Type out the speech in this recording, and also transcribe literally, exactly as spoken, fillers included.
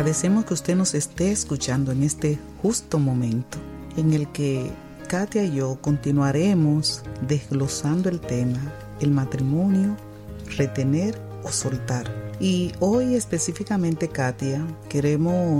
Agradecemos que usted nos esté escuchando en este justo momento en el que Katia y yo continuaremos desglosando el tema, el matrimonio, retener o soltar. Y hoy específicamente, Katia, queremos